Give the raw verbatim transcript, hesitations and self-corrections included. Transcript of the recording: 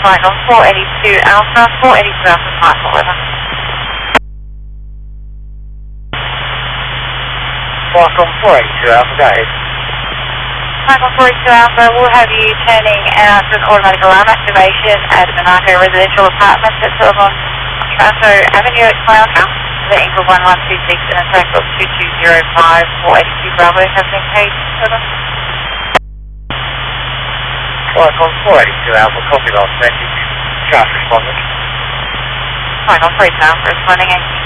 flight on four eighty-two Alpha, four eighty-two Alpha, flight over. Welcome four eighty-two Alpha, go ahead. Michael four eighty-two Alpha, we'll have you turning out for an automatic alarm activation at Monaco Residential Apartments at twelve on Traso Avenue at Clown. The Eagle one one two six and a track of two two zero five, four eighty-two Bravo have been paid. Over. Welcome four eighty-two Alpha, copy lost message. Charge respondent. Michael four eighty-two Alpha, responding